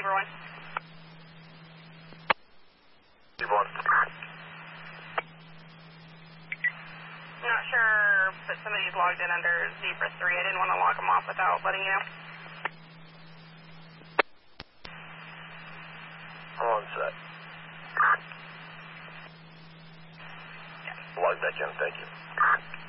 Zebra 1. Zebra 1. Not sure, but somebody's logged in under Zebra 3. I didn't want to log them off without letting you know. I'm on set. Log back in, thank you.